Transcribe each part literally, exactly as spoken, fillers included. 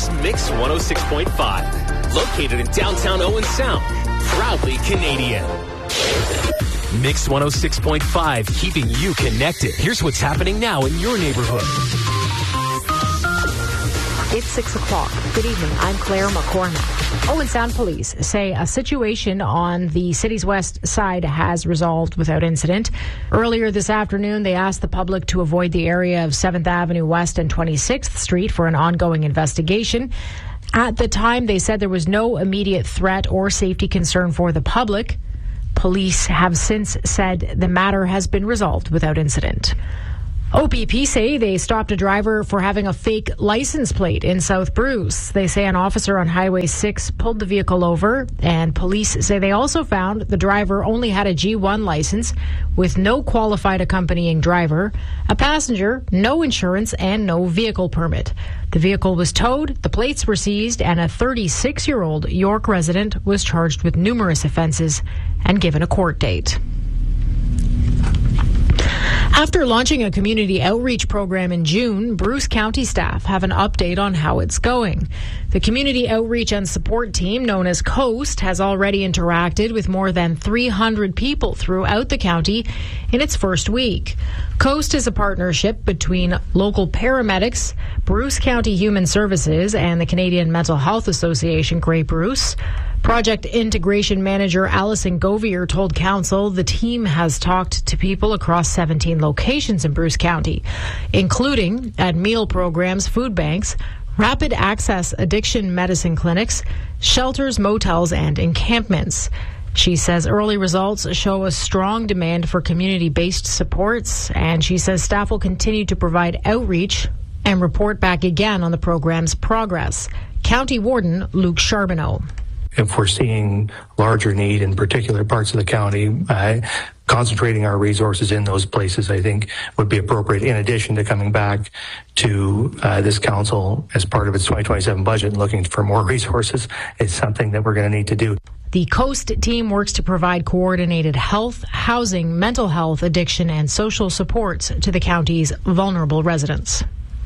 just Mix one oh six point five. Located in downtown Owen Sound. Proudly Canadian. Mix one oh six point five, keeping you connected. Here's what's happening now in your neighborhood. It's six o'clock. Good evening. I'm Claire McCormack. Owen Sound Police say a situation on the city's west side has resolved without incident. Earlier this afternoon, they asked the public to avoid the area of seventh Avenue West and twenty-sixth Street for an ongoing investigation. At the time, they said there was no immediate threat or safety concern for the public. Police have since said the matter has been resolved without incident. O P P say they stopped a driver for having a fake license plate in South Bruce. They say an officer on Highway six pulled the vehicle over, and police say they also found the driver only had a G one license with no qualified accompanying driver, a passenger, no insurance, and no vehicle permit. The vehicle was towed, the plates were seized, and a thirty-six-year-old York resident was charged with numerous offenses and given a court date. After launching a community outreach program in June, Bruce County staff have an update on how it's going. The Community Outreach and Support Team, known as COAST, has already interacted with more than three hundred people throughout the county in its first week. COAST is a partnership between local paramedics, Bruce County Human Services, and the Canadian Mental Health Association, Grey Bruce. Project Integration Manager Alison Govier told Council the team has talked to people across seventeen locations in Bruce County, including at meal programs, food banks, rapid access addiction medicine clinics, shelters, motels, and encampments. She says early results show a strong demand for community-based supports, and she says staff will continue to provide outreach and report back again on the program's progress. County Warden Luke Charbonneau. If we're seeing larger need in particular parts of the county, uh, concentrating our resources in those places, I think, would be appropriate, in addition to coming back to uh, this council as part of its twenty twenty-seven budget and looking for more resources. Is something that we're going to need to do. The COAST team works to provide coordinated health, housing, mental health, addiction, and social supports to the county's vulnerable residents.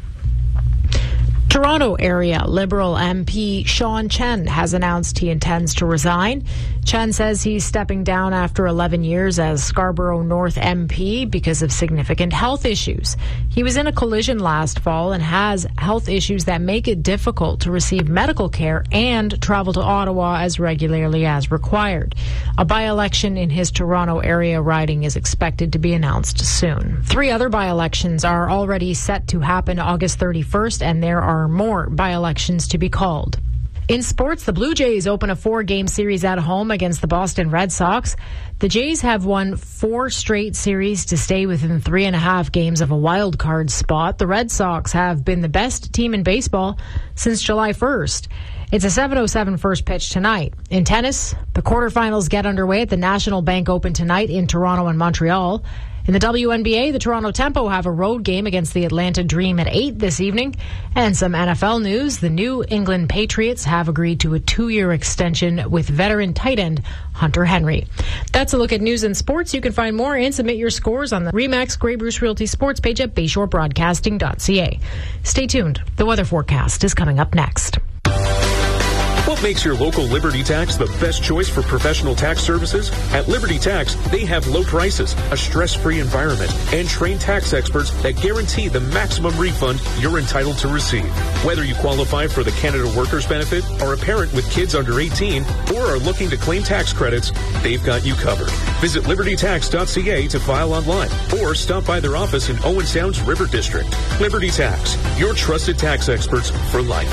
Toronto area Liberal M P Sean Chen has announced he intends to resign. Chen says he's stepping down after eleven years as Scarborough North M P because of significant health issues. He was in a collision last fall and has health issues that make it difficult to receive medical care and travel to Ottawa as regularly as required. A by-election in his Toronto area riding is expected to be announced soon. Three other by-elections are already set to happen August thirty-first, and there are more by-elections to be called. In sports, the Blue Jays open a four-game series at home against the Boston Red Sox. The Jays have won four straight series to stay within three and a half games of a wild card spot. The Red Sox have been the best team in baseball since July first. It's a seven oh seven first pitch tonight. In tennis, the quarterfinals get underway at the National Bank Open tonight in Toronto and Montreal. In the W N B A, the Toronto Tempo have a road game against the Atlanta Dream at eight this evening. And some N F L news, the New England Patriots have agreed to a two-year extension with veteran tight end Hunter Henry. That's a look at news and sports. You can find more and submit your scores on the RE/MAX Grey Bruce Realty Sports page at bayshore broadcasting dot c a. Stay tuned. The weather forecast is coming up next. What makes your local Liberty Tax the best choice for professional tax services? At Liberty Tax, they have low prices, a stress-free environment, and trained tax experts that guarantee the maximum refund you're entitled to receive. Whether you qualify for the Canada Workers Benefit, are a parent with kids under eighteen, or are looking to claim tax credits, they've got you covered. Visit liberty tax dot c a to file online, or stop by their office in Owen Sound's River District. Liberty Tax, your trusted tax experts for life.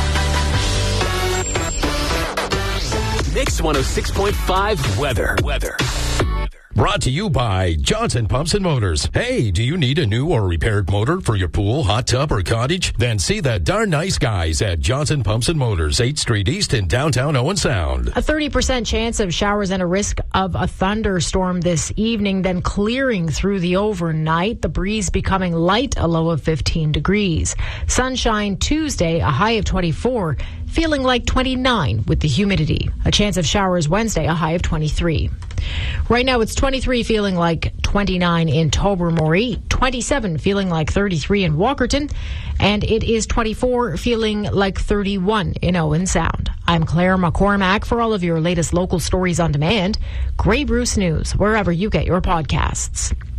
Mix one oh six point five weather. Weather. Brought to you by Johnson Pumps and Motors. Hey, do you need a new or repaired motor for your pool, hot tub, or cottage? Then see the darn nice guys at Johnson Pumps and Motors, eighth Street East in downtown Owen Sound. A thirty percent chance of showers and a risk of a thunderstorm this evening, then clearing through the overnight. The breeze becoming light, a low of fifteen degrees. Sunshine Tuesday, a high of twenty-four. Feeling like twenty-nine with the humidity. A chance of showers Wednesday, a high of twenty-three. Right now it's twenty-three, feeling like twenty-nine in Tobermory, twenty-seven, feeling like thirty-three in Walkerton, and it is twenty-four, feeling like thirty-one in Owen Sound. I'm Claire McCormack. For all of your latest local stories on demand, Grey Bruce News, wherever you get your podcasts.